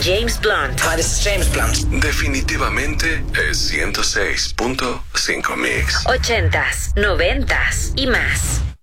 James Blunt. Hi, this is James Blunt. Definitivamente es 106.5 Mix. 80s, 90s y más.